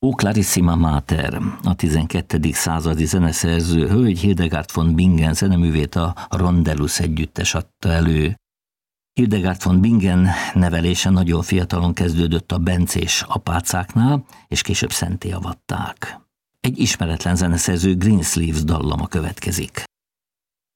O Clarissima Mater, a 12. századi zeneszerző hölgy Hildegard von Bingen zeneművét a Rondelus együttes adta elő. Hildegard von Bingen nevelése nagyon fiatalon kezdődött a bencés apácáknál, és később szentté avatták. Egy ismeretlen zeneszerző Greensleeves dallama következik.